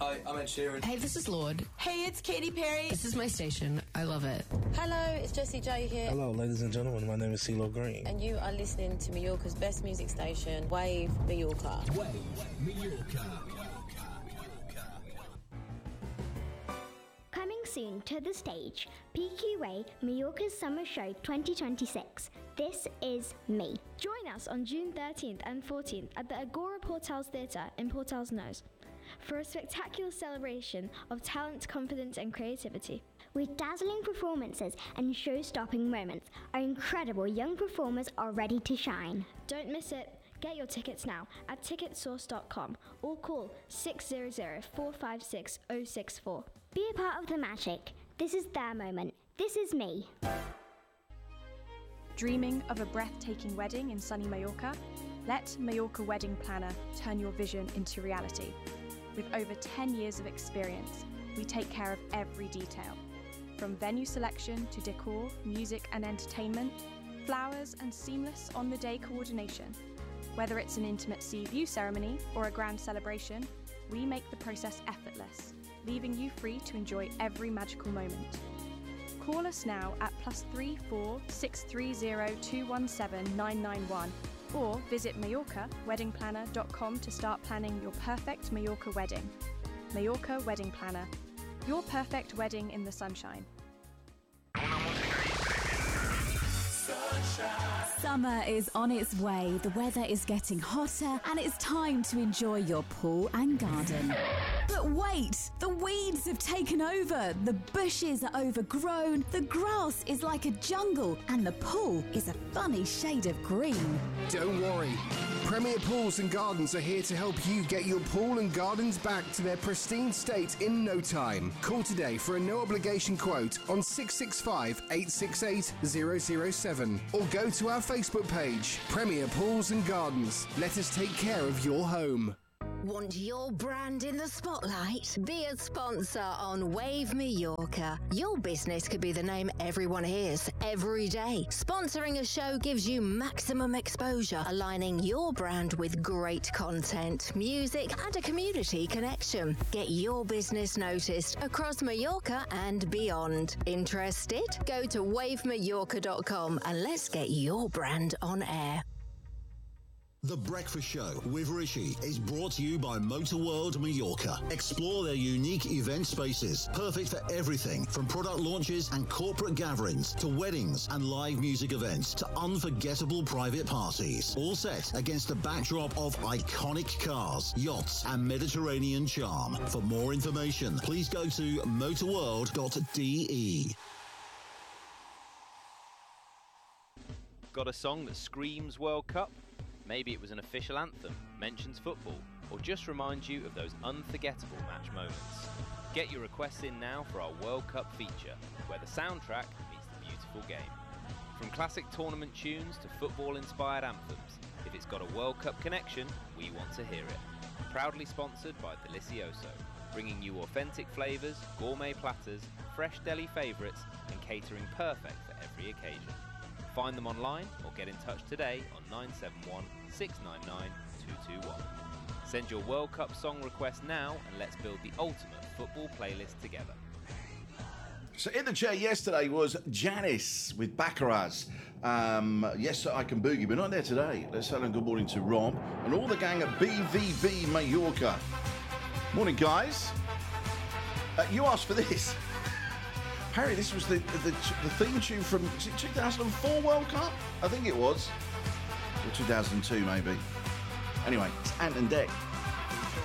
Hi, I'm Ed Sheeran. Hey, this is Lord. Hey, it's Katy Perry. This is my station. I love it. Hello, it's Jessie J here. Hello, ladies and gentlemen. My name is CeeLo Green. And you are listening to Mallorca's best music station, Wave Mallorca. Wave Mallorca. Coming soon to the stage, PQA Mallorca's Summer Show 2026. This is me. Join us on June 13th and 14th at the Agora Portals Theatre in Portals Nose for a spectacular celebration of talent, confidence and creativity. With dazzling performances and show-stopping moments, our incredible young performers are ready to shine. Don't miss it. Get your tickets now at ticketsource.com or call 600-456-064. Be a part of the magic. This is their moment. This is me. Dreaming of a breathtaking wedding in sunny Mallorca? Let Mallorca Wedding Planner turn your vision into reality. With over 10 years of experience, we take care of every detail. From venue selection to decor, music and entertainment, flowers and seamless on-the-day coordination. Whether it's an intimate sea view ceremony or a grand celebration, we make the process effortless, leaving you free to enjoy every magical moment. Call us now at +34 630 217 991 or visit MallorcaWeddingPlanner.com to start planning your perfect Mallorca wedding. Mallorca Wedding Planner. Your perfect wedding in the sunshine. Summer is on its way, the weather is getting hotter, and it's time to enjoy your pool and garden. But wait, the weeds have taken over, the bushes are overgrown, the grass is like a jungle, and the pool is a funny shade of green. Don't worry. Premier Pools and Gardens are here to help you get your pool and gardens back to their pristine state in no time. Call today for a no-obligation quote on 665 868 007 or go to our Facebook page, Premier Pools and Gardens. Let us take care of your home. Want your brand in the spotlight? Be a sponsor on Wave Mallorca. Your business could be the name everyone hears every day. Sponsoring a show gives you maximum exposure, aligning your brand with great content, music, and a community connection. Get your business noticed across Mallorca and beyond. Interested? Go to wavemallorca.com and let's get your brand on air. The Breakfast Show with Rishi is brought to you by Motor World Mallorca. Explore their unique event spaces, perfect for everything from product launches and corporate gatherings to weddings and live music events to unforgettable private parties. All set against the backdrop of iconic cars, yachts and Mediterranean charm. For more information, please go to motorworld.de. Got a song that screams World Cup? Maybe it was an official anthem, mentions football, or just reminds you of those unforgettable match moments. Get your requests in now for our World Cup feature, where the soundtrack meets the beautiful game. From classic tournament tunes to football-inspired anthems, if it's got a World Cup connection, we want to hear it. Proudly sponsored by Delicioso, bringing you authentic flavours, gourmet platters, fresh deli favourites, and catering perfect for every occasion. Find them online or get in touch today on 971 699 221. Send your World Cup song request now and let's build the ultimate football playlist together. So in the chair yesterday was Janice with Baccarat. Yes, I Can Boogie, but not there today. Let's say good morning to Rob and all the gang at BVB Mallorca. Morning, guys. You asked for this. Harry, this was the theme tune from 2004 World Cup? I think it was. Or 2002, maybe. Anyway, it's Ant and Dec.